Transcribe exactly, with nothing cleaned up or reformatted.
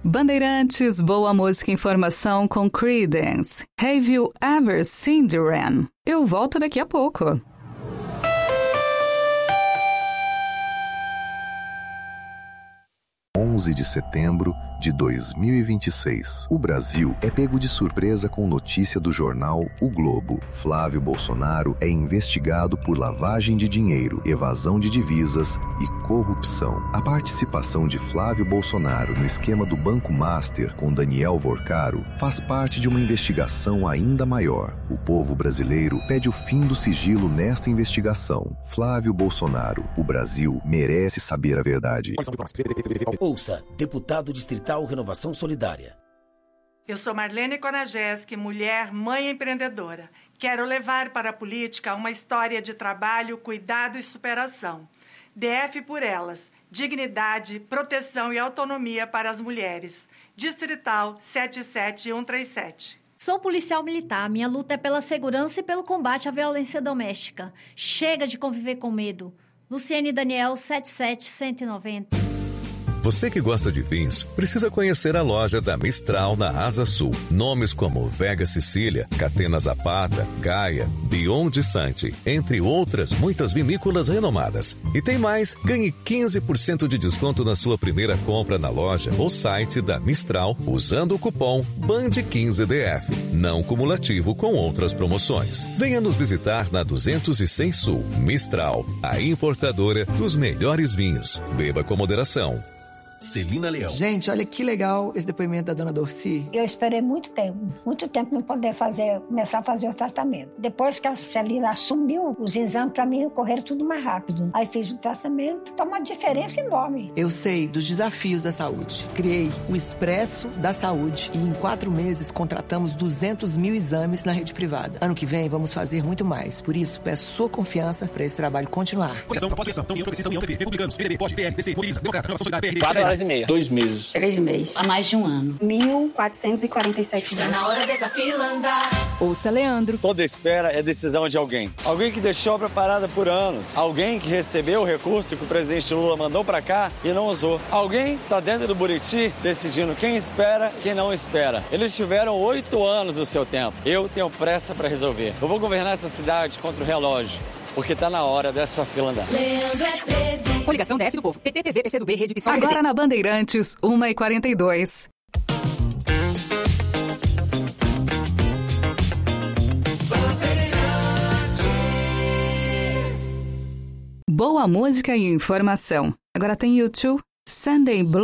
Bandeirantes, boa música e informação com Creedence. Have you ever seen the rain? Eu volto daqui a pouco. onze de setembro de dois mil e vinte e seis. O Brasil é pego de surpresa com notícia do jornal O Globo. Flávio Bolsonaro é investigado por lavagem de dinheiro, evasão de divisas e corrupção. A participação de Flávio Bolsonaro no esquema do Banco Master com Daniel Vorcaro faz parte de uma investigação ainda maior. O povo brasileiro pede o fim do sigilo nesta investigação. Flávio Bolsonaro, o Brasil merece saber a verdade. Ouça, deputado distrital Renovação Solidária. Eu sou Marlene Konajeski, mulher, mãe empreendedora. Quero levar para a política uma história de trabalho, cuidado e superação. D F por elas, dignidade, proteção e autonomia para as mulheres. Distrital sete sete um três sete. Sou policial militar. Minha luta é pela segurança e pelo combate à violência doméstica. Chega de conviver com medo. Luciene Daniel, sete sete um nove zero. Você que gosta de vinhos, precisa conhecer a loja da Mistral na Asa Sul. Nomes como Vega Sicília, Catena Zapata, Gaia, Beyond Sante, entre outras muitas vinícolas renomadas. E tem mais, ganhe quinze por cento de desconto na sua primeira compra na loja ou site da Mistral usando o cupom B A N D quinze D F, não cumulativo com outras promoções. Venha nos visitar na duzentos e seis Sul. Mistral, a importadora dos melhores vinhos. Beba com moderação. Celina Leão. Gente, olha que legal esse depoimento da dona Dorci. Eu esperei muito tempo, muito tempo não poder fazer, começar a fazer o tratamento. Depois que a Celina assumiu, os exames para mim correram tudo mais rápido. Aí fiz o tratamento, tá uma diferença enorme. Eu sei dos desafios da saúde. Criei o Expresso da Saúde e em quatro meses contratamos duzentos mil exames na rede privada. Ano que vem vamos fazer muito mais. Por isso, peço sua confiança para esse trabalho continuar. Conexão, pós-eleição, União Progressista, União P P, Republicanos, P M D B, P O D, P L, D C, Mobiliza, Democrata, Renovação Solidária, P R D. Quatro horas e meia. Dois meses. Três meses. Há mais de um ano. mil quatrocentos e quarenta e sete dias. Tá na hora dessa fila andar. Ouça Leandro. Toda espera é decisão de alguém. Alguém que deixou a obra parada por anos. Alguém que recebeu o recurso que o presidente Lula mandou pra cá e não usou. Alguém tá dentro do Buriti decidindo quem espera e quem não espera. Eles tiveram oito anos do seu tempo. Eu tenho pressa pra resolver. Eu vou governar essa cidade contra o relógio. Porque tá na hora dessa fila andar. Leandro é treze. Coligação D F do Povo. P T, P V, P C do B, Rede Pissão. Agora na Bandeirantes, uma e quarenta e dois. Boa música e informação. Agora tem YouTube, Sunday Blow.